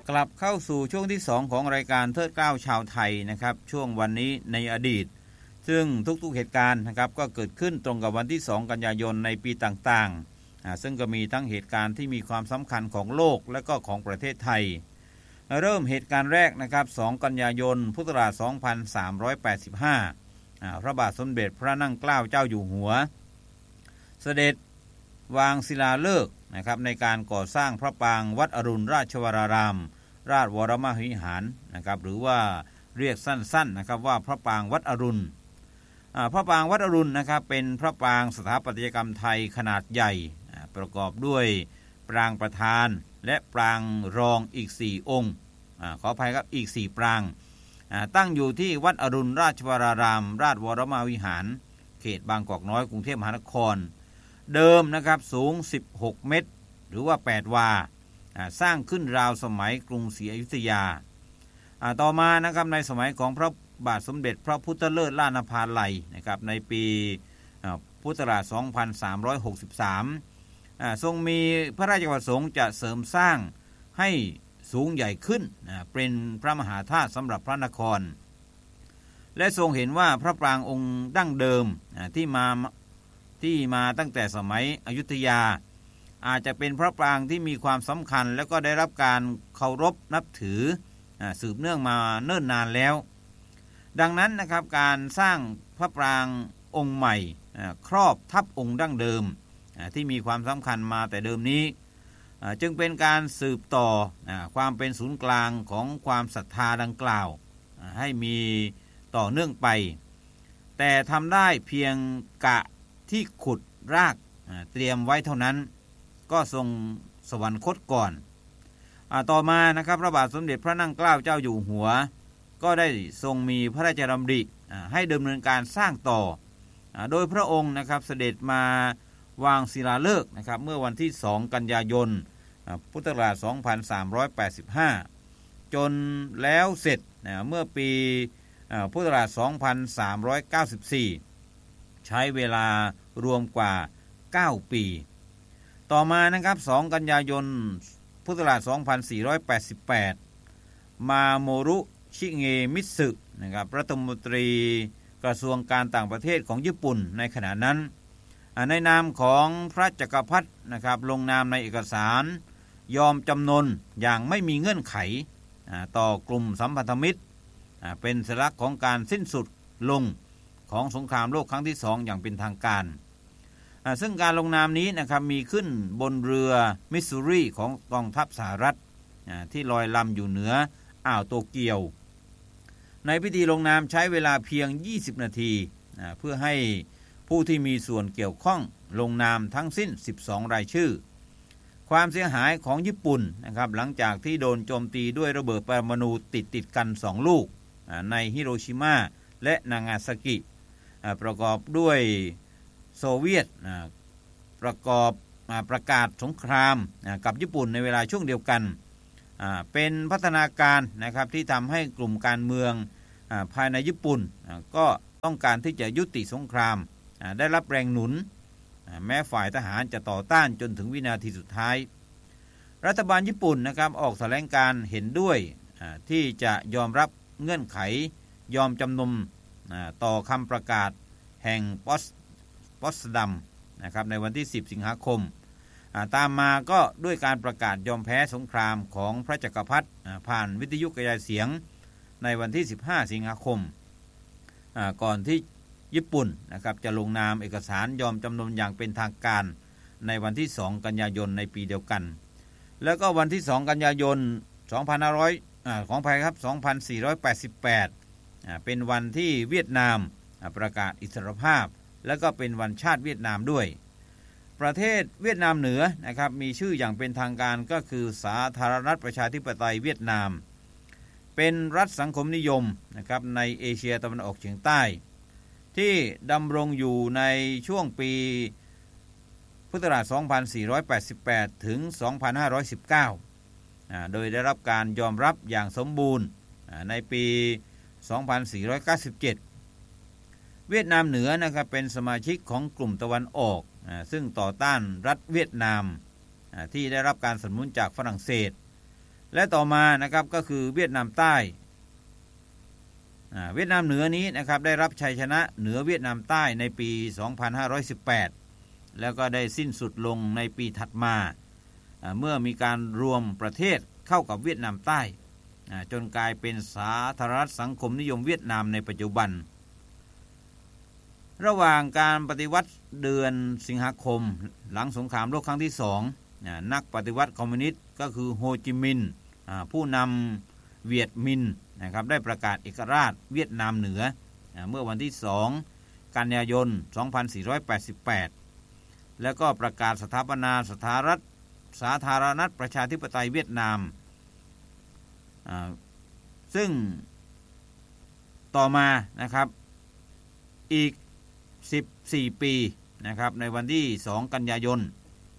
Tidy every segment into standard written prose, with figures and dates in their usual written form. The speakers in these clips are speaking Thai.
กลับเข้าสู่ช่วงที่2ของรายการเทิดเกล้าชาวไทยนะครับช่วงวันนี้ในอดีตซึ่งทุกๆเหตุการณ์นะครับก็เกิดขึ้นตรงกับวันที่2กันยายนในปีต่างๆซึ่งก็มีทั้งเหตุการณ์ที่มีความสำคัญของโลกและก็ของประเทศไทยเริ่มเหตุการณ์แรกนะครับ2กันยายนพุทธศักราช2385พระบาทสมเด็จพระนั่งเกล้าเจ้าอยู่หัวเสด็จวางศิลาฤกษ์นะครับในการก่อสร้างพระปรางวัดอรุณราชวรารามราชวรมหาวิหารนะครับหรือว่าเรียกสั้นๆนะครับว่าพระปรางวัดอรุณพระปรางวัดอรุณนะครับเป็นพระปรางสถาปัตยกรรมไทยขนาดใหญ่ประกอบด้วยปรางประธานและปรางรองอีก4องค์ขออภัยครับอีก4ปรางตั้งอยู่ที่วัดอรุณราชวรารามราชวรมหาวิหารเขตบางกอกน้อยกรุงเทพมหานครเดิมนะครับสูง16เมตรหรือว่า8วาสร้างขึ้นราวสมัยกรุงศรีอยุธยาต่อมานะครับในสมัยของพระบาทสมเด็จพระพุทธเลิศล้านนภาลัยนะครับในปีพุทธศักราช2363ทรงมีพระราชประสงค์จะเสริมสร้างให้สูงใหญ่ขึ้นเป็นพระมหาธาตุสำหรับพระนครและทรงเห็นว่าพระปรางองค์ดั้งเดิมที่มาตั้งแต่สมัยอยุธยาอาจจะเป็นพระปรางที่มีความสำคัญและก็ได้รับการเคารพนับถือสืบเนื่องมาเนิ่นนานแล้วดังนั้นนะครับการสร้างพระปรางองค์ใหม่ครอบทับองค์ดั้งเดิมที่มีความสำคัญมาแต่เดิมนี้จึงเป็นการสืบต่อความเป็นศูนย์กลางของความศรัทธาดังกล่าวให้มีต่อเนื่องไปแต่ทำได้เพียงกะที่ขุดรากเตรียมไว้เท่านั้นก็ทรงสวรรคตก่อนต่อมานะครับพระบาทสมเด็จพระนั่งเกล้าเจ้าอยู่หัวก็ได้ทรงมีพระราชดำริให้ดำเนินการสร้างต่อโดยพระองค์นะครับเสด็จมาวางศิลาฤกษ์นะครับเมื่อวันที่2กันยายนพุทธศักราช2385จนแล้วเสร็จเมื่อปีพุทธศักราช2394ใช้เวลารวมกว่า9ปีต่อมานะครับ2กันยายนพุทธศักราช2488มาโมรุชิเงมิตสึนะครับรัฐมนตรีกระทรวงการต่างประเทศของญี่ปุ่นในขณะนั้นในนามของพระจักรพรรดินะครับลงนามในเอกสารยอมจำนนอย่างไม่มีเงื่อนไขต่อกลุ่มสัมพันธมิตรเป็นสัญลักษณ์ของการสิ้นสุดลงของสงครามโลกครั้งที่2อย่างเป็นทางการซึ่งการลงนามนี้นะครับมีขึ้นบนเรือมิสซูรีของกองทัพสหรัฐที่ลอยลำอยู่เหนืออ่าวโตเกียวในพิธีลงนามใช้เวลาเพียง20นาทีเพื่อให้ผู้ที่มีส่วนเกี่ยวข้องลงนามทั้งสิ้น12รายชื่อความเสียหายของญี่ปุ่นนะครับหลังจากที่โดนโจมตีด้วยระเบิดปรมาณูติดกัน2ลูกในฮิโรชิมาและนางาซากิประกอบด้วยโซเวียตประกาศสงครามกับญี่ปุ่นในเวลาช่วงเดียวกันเป็นพัฒนาการนะครับที่ทำให้กลุ่มการเมืองภายในญี่ปุ่นก็ต้องการที่จะยุติสงครามได้รับแรงหนุนแม้ฝ่ายทหารจะต่อต้านจนถึงวินาทีสุดท้ายรัฐบาลญี่ปุ่นนะครับออกแถลงการเห็นด้วยที่จะยอมรับเงื่อนไขยอมจำนนต่อคำประกาศแห่งปอตสดัมนะครับในวันที่10สิงหาคมตามมาก็ด้วยการประกาศยอมแพ้สงครามของพระจักรพรรดิผ่านวิทยุกระจายเสียงในวันที่15สิงหาคมก่อนที่ญี่ปุ่นนะครับจะลงนามเอกสารยอมจำนนอย่างเป็นทางการในวันที่2กันยายนในปีเดียวกันแล้วก็วันที่2กันยายน2488เป็นวันที่เวียดนามประกาศอิสรภาพและก็เป็นวันชาติเวียดนามด้วยประเทศเวียดนามเหนือนะครับมีชื่ออย่างเป็นทางการก็คือสาธารณรัฐประชาธิปไตยเวียดนามเป็นรัฐสังคมนิยมนะครับในเอเชียตะวันออกเฉียงใต้ที่ดำรงอยู่ในช่วงปีพุทธศักราช2488ถึง2519โดยได้รับการยอมรับอย่างสมบูรณ์ในปี2497เวียดนามเหนือนะครับเป็นสมาชิกของกลุ่มตะวันออกซึ่งต่อต้านรัฐเวียดนามที่ได้รับการสนับสนุนจากฝรั่งเศสและต่อมานะครับก็คือเวียดนามใต้เวียดนามเหนือนี้นะครับได้รับชัยชนะเหนือเวียดนามใต้ในปี 2518 แล้วก็ได้สิ้นสุดลงในปีถัดมาเมื่อมีการรวมประเทศเข้ากับเวียดนามใต้จนกลายเป็นสาธารณรัฐสังคมนิยมเวียดนามในปัจจุบันระหว่างการปฏิวัติเดือนสิงหาคมหลังสงครามโลกครั้งที่2นักปฏิวัติคอมมิวนิสต์ก็คือโฮจิมินห์ผู้นำเวียดมินห์นะครับได้ประกาศเอกราชเวียดนามเหนือเมื่อวันที่2กันยายน 2488 แล้วก็ประกาศสถาปนาสาธารณรัฐประชาธิปไตยเวียดนามซึ่งต่อมานะครับอีก14 ปีนะครับในวันที่2กันยายน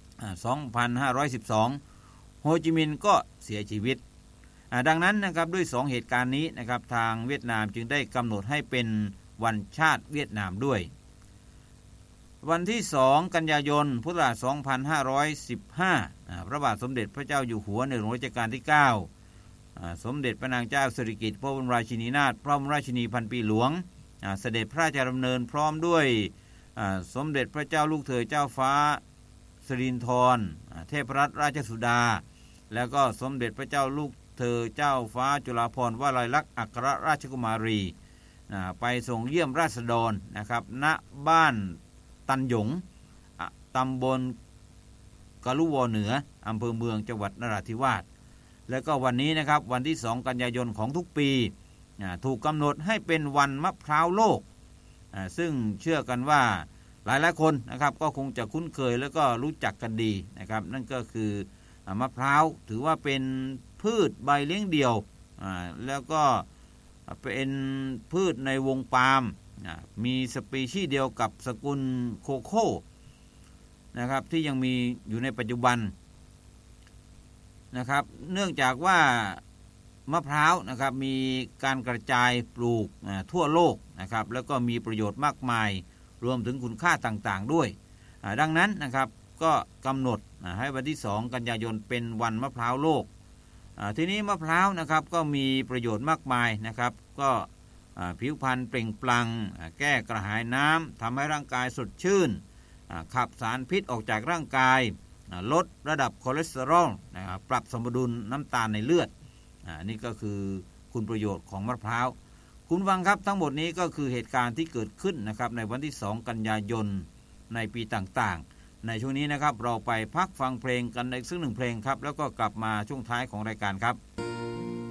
2512 โฮจิมินห์ก็เสียชีวิตดังนั้นนะครับด้วย2เหตุการณ์นี้นะครับทางเวียดนามจึงได้กำหนดให้เป็นวันชาติเวียดนามด้วยวันที่2กันยายนพุทธศักราช 2515 พระบาทสมเด็จพระเจ้าอยู่หัวในหลวงรัชกาลที่ 9 สมเด็จพระนางเจ้าสิริกิติ์พระบรมราชินีนาถพระบรมราชินีพันปีหลวงเสด็จพระราชดำเนินพร้อมด้วยสมเด็จพระเจ้าลูกเธอเจ้าฟ้าสิรินธรเทพรัตนราชสุดาแล้วก็สมเด็จพระเจ้าลูกเธอเจ้าฟ้าจุฬาภรณ์วลัยลักษณ์อัครราชกุมารีไปส่งเยี่ยมราษฎรนะครับณบ้านตันหยงตำบลกะลุวอเหนืออำเภอเมืองจังหวัดนราธิวาสแล้วก็วันนี้นะครับวันที่2กันยายนของทุกปีถูกกำหนดให้เป็นวันมะพร้าวโลกซึ่งเชื่อกันว่าหลายคนนะครับก็คงจะคุ้นเคยแล้วก็รู้จักกันดีนะครับนั่นก็คือมะพร้าวถือว่าเป็นพืชใบเลี้ยงเดี่ยวแล้วก็เป็นพืชในวงปาล์มมีสปีชีส์เดียวกับสกุลโคโค่นะครับที่ยังมีอยู่ในปัจจุบันนะครับเนื่องจากว่ามะพร้าวนะครับมีการกระจายปลูกทั่วโลกนะครับแล้วก็มีประโยชน์มากมายรวมถึงคุณค่าต่างๆด้วยดังนั้นนะครับก็กำหนดให้วันที่2กันยายนเป็นวันมะพร้าวโลกทีนี้มะพร้าวนะครับก็มีประโยชน์มากมายนะครับก็ผิวพรรณเปล่งปลั่งแก้กระหายน้ำทำให้ร่างกายสดชื่นขับสารพิษออกจากร่างกายลดระดับคอเลสเตอรอลนะครับปรับสมดุลน้ำตาลในเลือดนี่ก็คือคุณประโยชน์ของมะพร้าวคุณฟังครับทั้งหมดนี้ก็คือเหตุการณ์ที่เกิดขึ้นนะครับในวันที่2กันยายนในปีต่างๆในช่วงนี้นะครับเราไปพักฟังเพลงกันอีกสัก1 เพลงครับแล้วก็กลับมาช่วงท้ายของรายการครับ